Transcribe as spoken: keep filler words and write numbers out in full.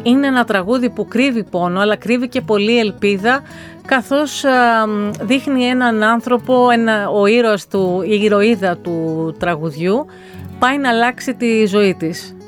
Είναι ένα τραγούδι που κρύβει πόνο, αλλά κρύβει και πολλή ελπίδα, καθώς α, δείχνει έναν άνθρωπο, ένα, ο ήρωας του, η ηρωίδα του τραγουδιού πάει να αλλάξει τη ζωή της.